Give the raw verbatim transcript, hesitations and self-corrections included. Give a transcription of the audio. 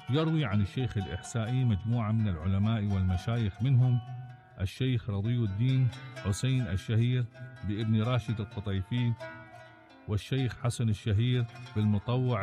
يروي عن الشيخ الإحسائي مجموعة من العلماء والمشايخ، منهم الشيخ رضي الدين حسين الشهير بابن راشد القطيفي، والشيخ حسن الشهير بالمطوع